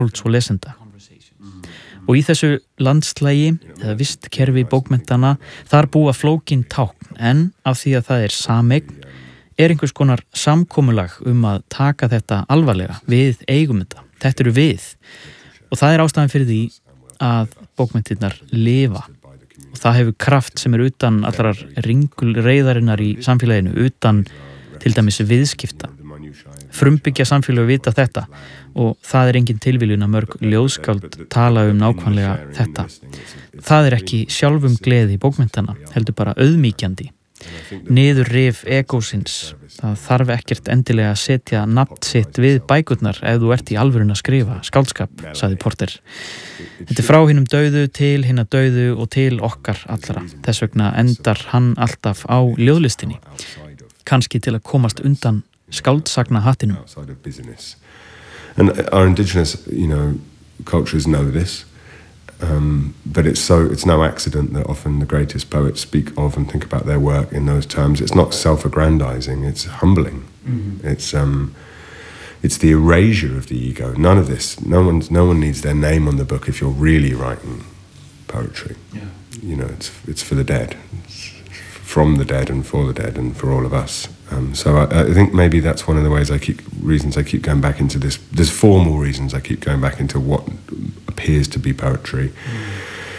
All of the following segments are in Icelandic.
og lesenda. Og í þessu landslægi, eða vistkerfi bókmenntana, þar búa flókin tákn, en af því að það sameign, einhvers konar samkomulag að taka þetta alvarlega. Við eigum þetta. Þetta eru við. Og það ástæðan fyrir því að bókmenntirnar lifa. Og það hefur kraft sem utan allar ringulreiðarinnar í samfélaginu, utan til dæmis viðskipta. Frumbyggja samfélög vita þetta og það engin tilviljun að mörg ljóðskáld tala nákvæmlega þetta. Það ekki sjálfum gleði bókmenntana, heldur bara auðmýkjandi. Niðurrif egósins. Það þarf ekkert endilega að setja nafn sitt við bækurnar ef þú ert í alvörun að skrifa skáldskap, sagði Porter. Þetta frá hinum dauðu til hinna dauðu og til okkar allra. Þess vegna endar hann alltaf á ljóðlistinni. Kannski til að komast undan skáldsagna hattinum. And our indigenous, cultures know this. But it's no accident that often the greatest poets speak of and think about their work in those terms. It's not self-aggrandizing, it's humbling. Mm-hmm. It's the erasure of the ego. None of this. No one needs their name on the book if you're really writing poetry. Yeah. It's for the dead. It's from the dead and for the dead and for all of us. So I think maybe that's one of the reasons I keep going back into this. There's formal reasons I keep going back into what appears to be poetry,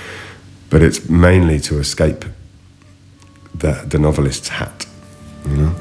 but it's mainly to escape the novelist's hat,